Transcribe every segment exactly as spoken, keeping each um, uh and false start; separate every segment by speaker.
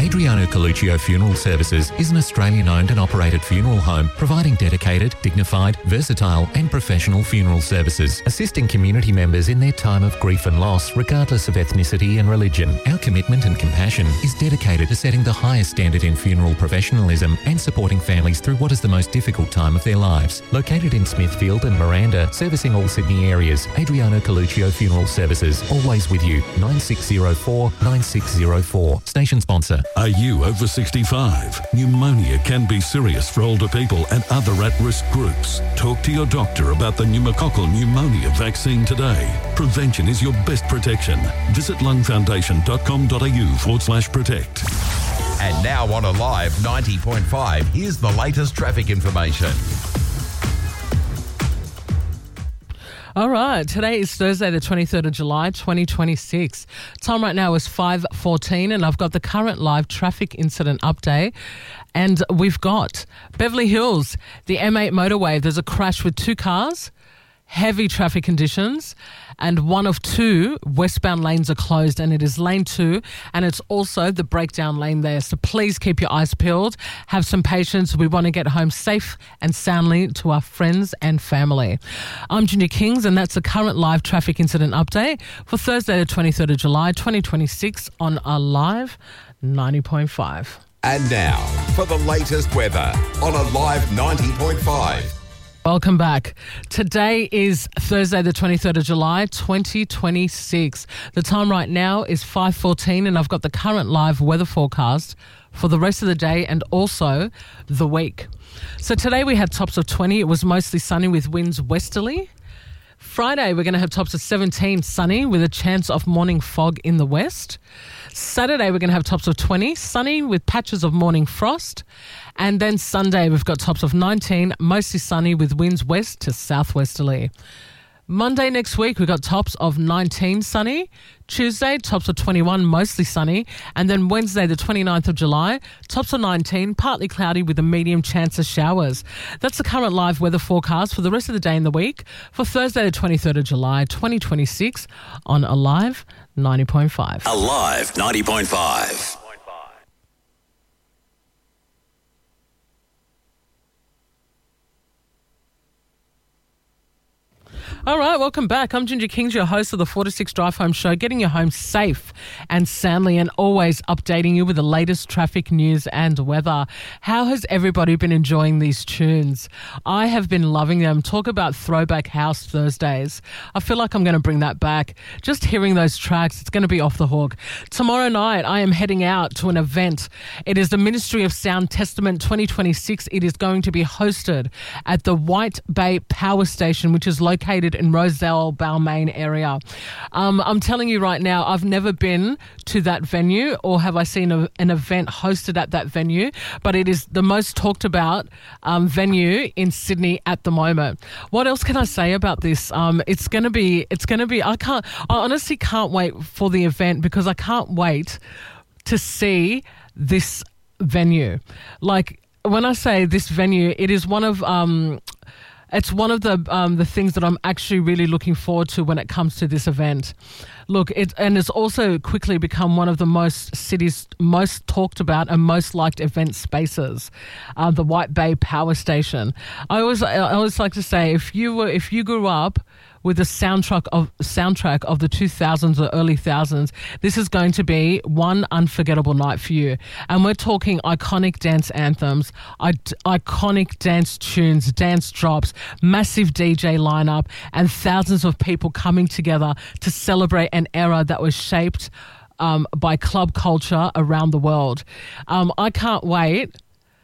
Speaker 1: Adriano Coluccio Funeral Services is an Australian-owned and operated funeral home providing dedicated, dignified, versatile and professional funeral services, assisting community members in their time of grief and loss regardless of ethnicity and religion. Our commitment and compassion is dedicated to setting the highest standard in funeral professionalism and supporting families through what is the most difficult time of their lives. Located in Smithfield and Miranda, servicing all Sydney areas, Adriano Coluccio Funeral Services, always with you. nine six zero four nine six zero four. Station sponsor.
Speaker 2: Are you over sixty-five? Pneumonia can be serious for older people and other at-risk groups. Talk to your doctor about the pneumococcal pneumonia vaccine today. Prevention is your best protection. Visit lungfoundation.com.au forward slash protect.
Speaker 3: And now on Alive ninety point five, here's the latest traffic information.
Speaker 4: All right, today is Thursday, the twenty-third of July, twenty twenty-six. Time right now is five fourteen, and I've got the current live traffic incident update. And we've got Beverly Hills, the M eight motorway. There's a crash with two cars, heavy traffic conditions, and one of two westbound lanes are closed, and it is lane two, and it's also the breakdown lane there. So please keep your eyes peeled. Have some patience. We want to get home safe and soundly to our friends and family. I'm Ginger Kings, and that's the current live traffic incident update for Thursday, the twenty-third of July, twenty twenty-six on Alive ninety point five.
Speaker 3: And now for the latest weather on Alive ninety point five.
Speaker 4: Welcome back. Today is Thursday, the twenty-third of July, twenty twenty-six. The time right now is five fourteen, and I've got the current live weather forecast for the rest of the day and also the week. So today we had tops of twenty. It was mostly sunny with winds westerly. Friday, we're going to have tops of seventeen, sunny with a chance of morning fog in the west. Saturday, we're going to have tops of twenty, sunny with patches of morning frost. And then Sunday, we've got tops of nineteen, mostly sunny with winds west to southwesterly. Monday next week, we've got tops of nineteen, sunny. Tuesday, tops of twenty-one, mostly sunny. And then Wednesday, the twenty-ninth of July, tops of nineteen, partly cloudy with a medium chance of showers. That's the current live weather forecast for the rest of the day and the week for Thursday, the twenty-third of July, twenty twenty-six on Alive ninety point five.
Speaker 5: Alive ninety point five.
Speaker 4: All right, welcome back. I'm Ginger Kings, your host of the four to six Drive Home Show, getting you home safe and soundly and always updating you with the latest traffic news and weather. How has everybody been enjoying these tunes? I have been loving them. Talk about Throwback House Thursdays. I feel like I'm going to bring that back. Just hearing those tracks, it's going to be off the hook. Tomorrow night, I am heading out to an event. It is the Ministry of Sound Testament twenty twenty-six. It is going to be hosted at the White Bay Power Station, which is located in Roselle, Balmain area. Um, I'm telling you right now, I've never been to that venue or have I seen a, an event hosted at that venue, but it is the most talked about um, venue in Sydney at the moment. What else can I say about this? Um, it's going to be, it's going to be, I can't, I honestly can't wait for the event because I can't wait to see this venue. Like when I say this venue, it is one of, um, It's one of the um, the things that I'm actually really looking forward to when it comes to this event. Look, it and it's also quickly become one of the most city's most talked about and most liked event spaces, uh, the White Bay Power Station. I always I always like to say if you were if you grew up with the soundtrack of soundtrack of the two thousands or early thousands, this is going to be one unforgettable night for you. And we're talking iconic dance anthems, iconic dance tunes, dance drops, massive D J lineup, and thousands of people coming together to celebrate an era that was shaped um, by club culture around the world. Um, I can't wait.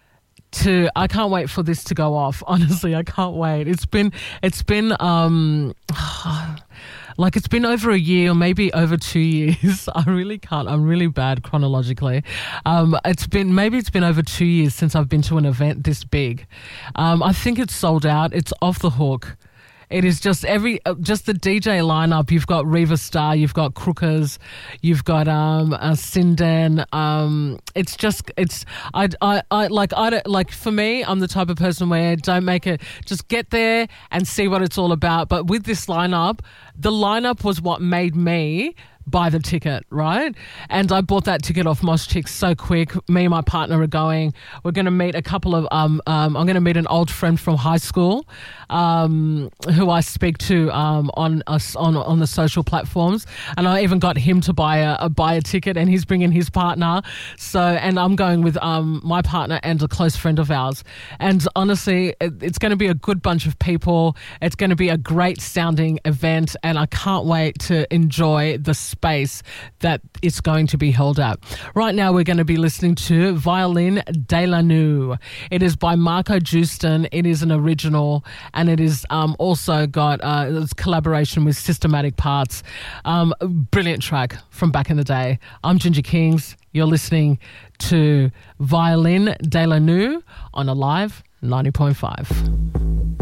Speaker 4: To I can't wait for this to go off. Honestly, I can't wait. It's been it's been um like it's been over a year or maybe over two years. I really can't. I'm really bad chronologically. Um, it's been maybe it's been over two years since I've been to an event this big. Um, I think it's sold out. It's off the hook. It is just every, just the D J lineup. You've got Riva Star, you've got Crookers, you've got um, uh, Sindan. Um, it's just, it's, I, I, I, like, I don't, like for me, I'm the type of person where don't make it, just get there and see what it's all about. But with this lineup, the lineup was what made me buy the ticket, right? And I bought that ticket off Mosh Chicks so quick. Me and my partner are going. We're going to meet a couple of, um, um, I'm going to meet an old friend from high school um, who I speak to um, on, us on on the social platforms. And I even got him to buy a, a buy a ticket, and he's bringing his partner. So, and I'm going with um, my partner and a close friend of ours. And honestly, it, it's going to be a good bunch of people. It's going to be a great sounding event, and I can't wait to enjoy the space that it's going to be held at. Right now, we're going to be listening to Violin de la Nuit. It is by Marco Justin. It is an original, and it is um, also got uh, it's collaboration with Systematic Parts. Um, brilliant track from back in the day. I'm Ginger Kings. You're listening to Violin de la Nuit on Alive ninety point five.